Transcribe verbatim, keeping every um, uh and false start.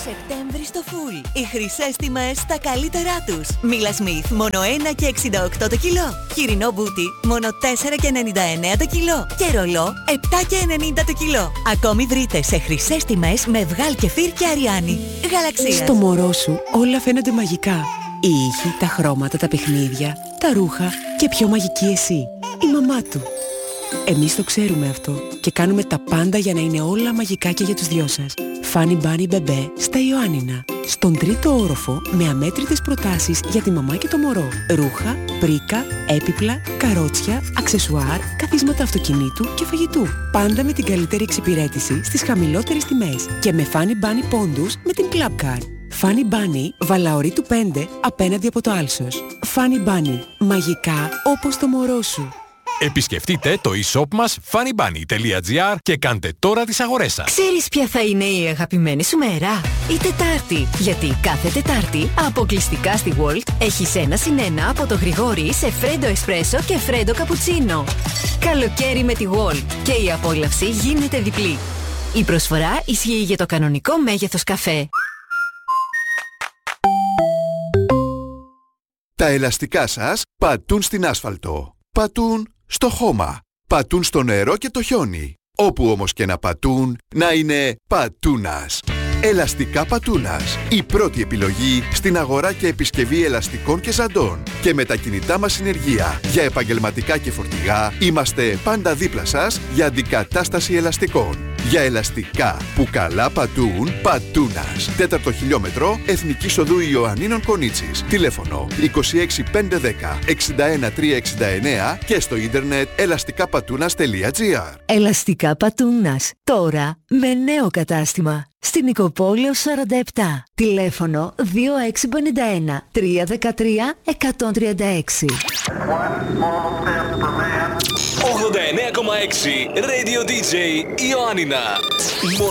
Σεπτέμβρη στο Φουλ. Οι χρυσές τιμές στα καλύτερά τους. Μίλα Σμιθ μόνο ένα και εξήντα οκτώ το κιλό. Χοιρινό μπούτι μόνο τέσσερα και ενενήντα εννέα το κιλό. Και ρολό επτά και ενενήντα το κιλό. Ακόμη βρείτε σε χρυσές τιμές με Βγάλ Κεφίρ και Αριάννη. Γαλαξίας. Στο μωρό σου όλα φαίνονται μαγικά. Οι ήχοι, τα χρώματα, τα παιχνίδια, τα ρούχα και πιο μαγική εσύ, η μαμά του. Εμείς το ξέρουμε αυτό και κάνουμε τα πάντα για να είναι όλα μαγικά και για τους δυο σας. Funny Bunny Bebé στα Ιωάννινα. Στον τρίτο όροφο με αμέτρητες προτάσεις για τη μαμά και το μωρό. Ρούχα, πρίκα, έπιπλα, καρότσια, αξεσουάρ, καθίσματα αυτοκινήτου και φαγητού. Πάντα με την καλύτερη εξυπηρέτηση στις χαμηλότερες τιμές. Και με Funny Bunny πόντους με την Club Card. Funny Bunny, Βαλαωρί του πέντε, απέναντι από το Άλσος. Funny Bunny, μαγικά όπως το μωρό σου. Επισκεφτείτε το e-shop μας funnybunny τελεία gr και κάντε τώρα τις αγορές σας. Ξέρεις ποια θα είναι η αγαπημένη σου μέρα? Η Τετάρτη. Γιατί κάθε Τετάρτη αποκλειστικά στη Walt έχεις ένα συν ένα από το Γρηγόρι σε φρέντο εσπρέσο και φρέντο καπουτσίνο. Καλοκαίρι με τη Walt και η απόλαυση γίνεται διπλή. Η προσφορά ισχύει για το κανονικό μέγεθος καφέ. Τα ελαστικά σας πατούν στην άσφαλτο. Πατούν στο χώμα. Πατούν στο νερό και το χιόνι. Όπου όμως και να πατούν, να είναι πατούνας. Ελαστικά πατούνας. Η πρώτη επιλογή στην αγορά και επισκευή ελαστικών και ζαντών. Και με τα κινητά μας συνεργεία για επαγγελματικά και φορτηγά, είμαστε πάντα δίπλα σας για αντικατάσταση ελαστικών. Για ελαστικά που καλά πατούν, πατούνας. Τέταρτο χιλιόμετρο, Εθνικής Οδού Ιωαννίνων Κονίτσης. Τηλέφωνο είκοσι έξι πεντακόσια δέκα εξήντα ένα τριακόσια εξήντα εννέα και στο ίντερνετ ελαστικαπατούνας τελεία gr. Ελαστικά Πατούνας. Τώρα με νέο κατάστημα. Στην Νικοπόλεω σαράντα επτά. Τηλέφωνο δύο έξι πέντε ένα τριακόσια δεκατρία εκατόν τριάντα έξι. ογδόντα εννέα κόμμα έξι Radio ντι τζέι Ιωάννινα.